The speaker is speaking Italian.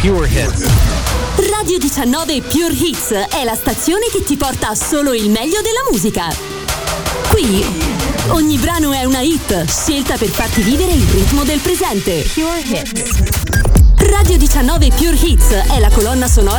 Pure Hits. Radio 19 Pure Hits è la stazione che ti porta solo il meglio della musica. Qui ogni brano è una hit, scelta per farti vivere il ritmo del presente. Pure Hits. Radio 19 Pure Hits è la colonna sonora